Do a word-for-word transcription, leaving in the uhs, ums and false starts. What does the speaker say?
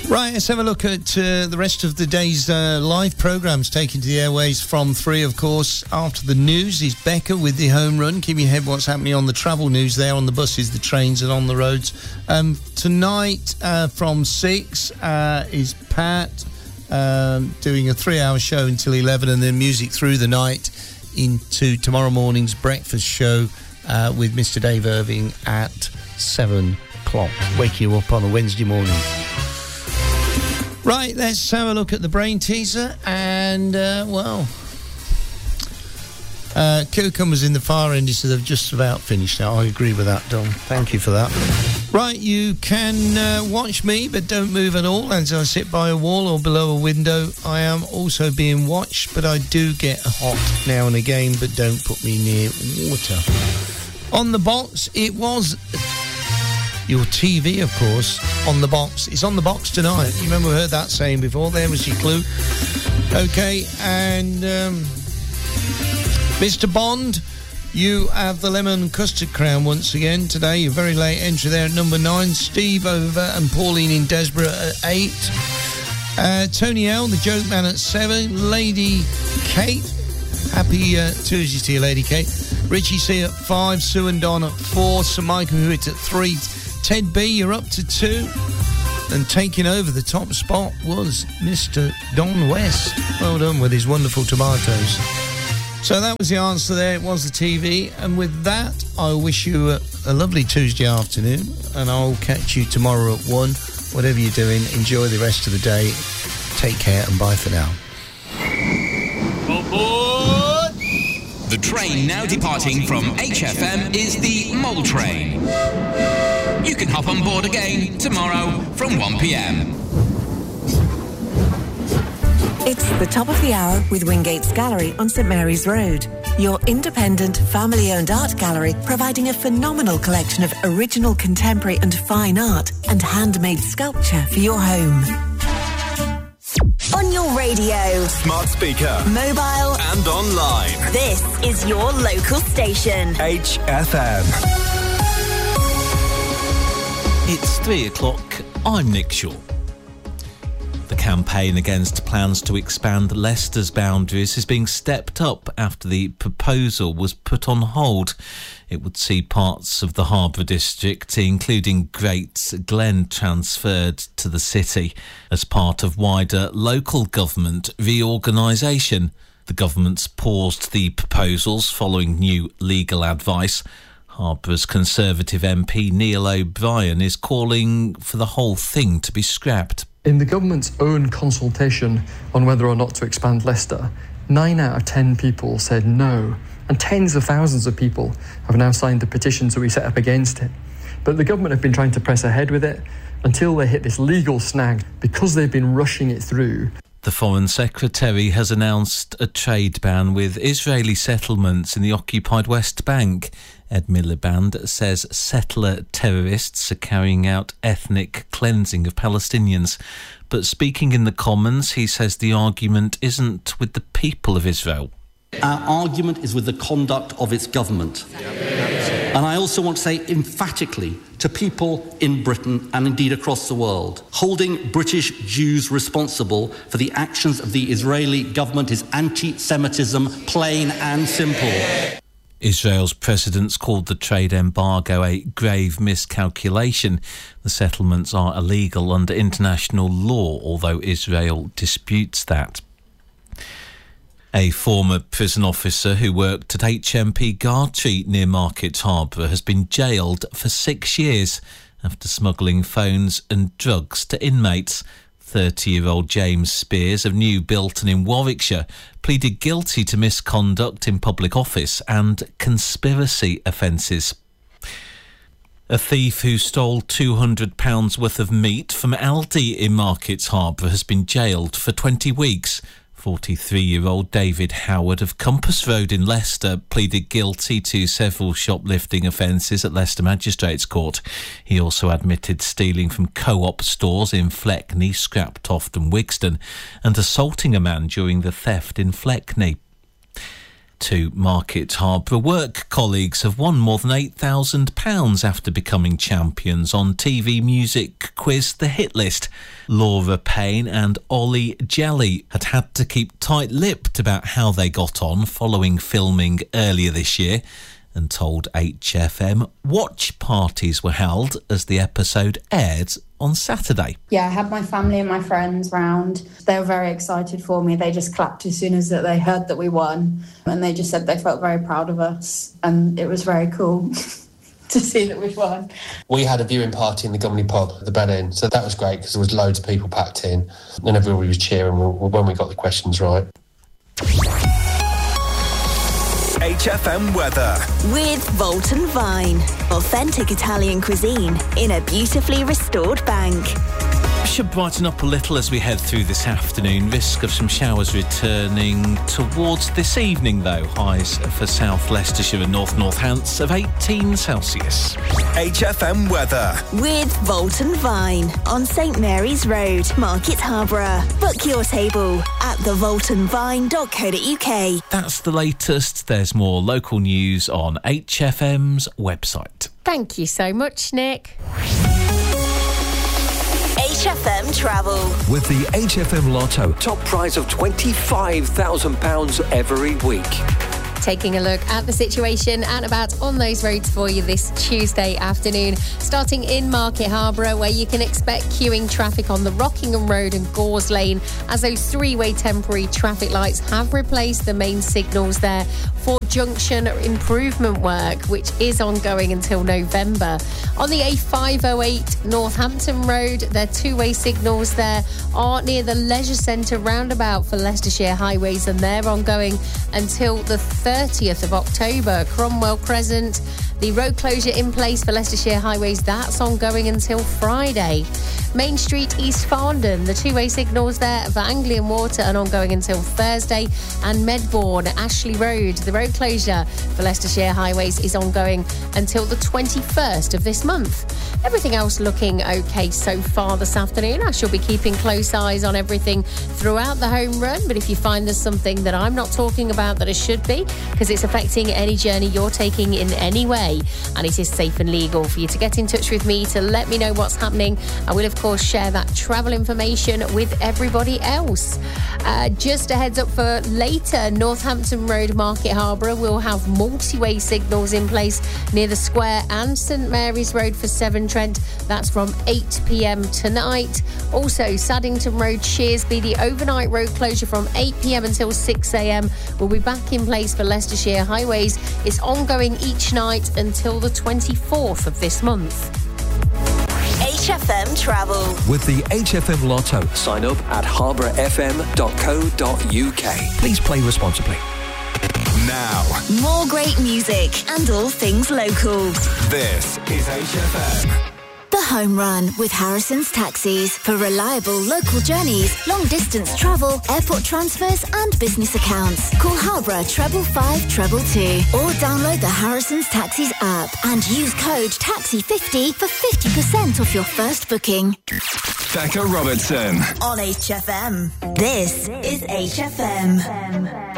Right, let's have a look at uh, the rest of the day's uh, live programmes taken to the airways from three, of course. After the news is Becca with the home run. Keep your head what's happening on the travel news there, on the buses, the trains and on the roads. Um, tonight uh, from six uh, is Pat um, doing a three-hour show until eleven, and then music through the night into tomorrow morning's breakfast show uh, with Mister Dave Irving at seven o'clock. Wake you up on a Wednesday morning. Right, let's have a look at the brain teaser, and, uh, well, uh, Cucumbers in the far end, so they've just about finished now. I agree with that, Don. Thank you for that. Right, you can uh, watch me, but don't move at all as I sit by a wall or below a window. I am also being watched, but I do get hot now and again, but don't put me near water. On the box, it was... your T V, of course, on the box. It's on the box tonight. You remember we heard that saying before? There was your clue. OK, and um, Mister Bond, you have the lemon custard crown once again today. Your very late entry there at number nine. Steve over and Pauline in Desborough at eight. Uh, Tony L, the joke man, at seven. Lady Kate. Happy uh, Tuesday to you, Lady Kate. Richie C at five. Sue and Don at four. Sir Michael Hewitt at three. Ted B, you're up to two. And taking over the top spot was Mister Don West. Well done with his wonderful tomatoes. So that was the answer there. It was the T V. And with that, I wish you a, a lovely Tuesday afternoon. And I'll catch you tomorrow at one. Whatever you're doing, enjoy the rest of the day. Take care and bye for now. Aboard! The train now departing from H F M is the Mole Train. You can hop on board again tomorrow from one p.m. It's the top of the hour with Wingate's Gallery on St Mary's Road. Your independent, family-owned art gallery providing a phenomenal collection of original contemporary and fine art and handmade sculpture for your home. On your radio, smart speaker, mobile and online. This is your local station. H F M. It's three o'clock. I'm Nick Shaw. The campaign against plans to expand Leicester's boundaries is being stepped up after the proposal was put on hold. It would see parts of the Harbour district, including Great Glen, transferred to the city as part of wider local government reorganisation. The government's paused the proposals following new legal advice. Harbour's Conservative M P Neil O'Brien is calling for the whole thing to be scrapped. In the government's own consultation on whether or not to expand Leicester, nine out of ten people said no, and tens of thousands of people have now signed the petition to be set up against it. But the government have been trying to press ahead with it until they hit this legal snag because they've been rushing it through. The Foreign Secretary has announced a trade ban with Israeli settlements in the occupied West Bank. Ed Miliband says settler terrorists are carrying out ethnic cleansing of Palestinians. But speaking in the Commons, he says the argument isn't with the people of Israel. Our argument is with the conduct of its government. And I also want to say emphatically to people in Britain and indeed across the world, holding British Jews responsible for the actions of the Israeli government is anti-Semitism, plain and simple. Israel's president's called the trade embargo a grave miscalculation. The settlements are illegal under international law, although Israel disputes that. A former prison officer who worked at H M P Gartree near Market Harbour has been jailed for six years after smuggling phones and drugs to inmates. thirty-year-old James Spears of New Bilton in Warwickshire pleaded guilty to misconduct in public office and conspiracy offences. A thief who stole two hundred pounds worth of meat from Aldi in Market Harbour has been jailed for twenty weeks. forty-three-year-old David Howard of Compass Road in Leicester pleaded guilty to several shoplifting offences at Leicester Magistrates Court. He also admitted stealing from Co-op stores in Fleckney, Scraptoft and Wigston and assaulting a man during the theft in Fleckney. To Market Harbour, work colleagues have won more than eight thousand pounds after becoming champions on T V music quiz The Hit List. Laura Payne and Ollie Jelly had had to keep tight-lipped about how they got on following filming earlier this year, and told H F M watch parties were held as the episode aired on Saturday. Yeah, I had my family and my friends round. They were very excited for me. They just clapped as soon as that they heard that we won, and they just said they felt very proud of us, and it was very cool to see that we'd won. We had a viewing party in the Gumley pub at the Bell Inn, so that was great because there was loads of people packed in and everybody was cheering when we got the questions right. H F M weather. With Volton Vine. Authentic Italian cuisine in a beautifully restored bank. Should brighten up a little as we head through this afternoon. Risk of some showers returning towards this evening, though. Highs for South Leicestershire and North Northants of eighteen Celsius. H F M weather. With Volton Vine on St Mary's Road, Market Harbour. Book your table at the volton vine dot co dot uk. That's the latest. There's more local news on H F M's website. Thank you so much, Nick. H F M Travel. With the H F M Lotto, top prize of twenty-five thousand pounds every week. Taking a look at the situation and about on those roads for you this Tuesday afternoon. Starting in Market Harbour, where you can expect queuing traffic on the Rockingham Road and Gores Lane, as those three-way temporary traffic lights have replaced the main signals there for junction improvement work, which is ongoing until November. On the A five oh eight Northampton Road, their two-way signals there are near the Leisure Centre roundabout for Leicestershire Highways, and they're ongoing until the thirtieth of October. Cromwell Crescent, the road closure in place for Leicestershire Highways, that's ongoing until Friday. Main Street, East Farndon, the two-way signals there for Anglian Water and ongoing until Thursday. And Medbourne, Ashley Road, the road closure for Leicestershire Highways is ongoing until the twenty-first of this month. Everything else looking okay so far this afternoon. I shall be keeping close eyes on everything throughout the home run, but if you find there's something that I'm not talking about that it should be, because it's affecting any journey you're taking in any way, and it is safe and legal for you to get in touch with me to let me know what's happening, I will of course share that travel information with everybody else. Uh, just a heads up for later, Northampton Road, Market Harbour will have multi-way signals in place near the square and St Mary's Road for Severn Trent. That's from eight p m tonight. Also, Saddington Road, Shearsby, the overnight road closure from eight p m until six a m will be back in place for Leicestershire Highways. It's ongoing each night until the twenty-fourth of this month. H F M Travel. With the H F M Lotto, sign up at harbour f m dot co dot u k. Please play responsibly. Now, more great music and all things local. This is H F M. The Home Run with Harrison's Taxis for reliable local journeys, long distance travel, airport transfers and business accounts. Call Harborough treble five treble two or download the Harrison's Taxis app and use code taxi fifty for fifty percent off your first booking. Becca Robertson On H F M. This is H F M.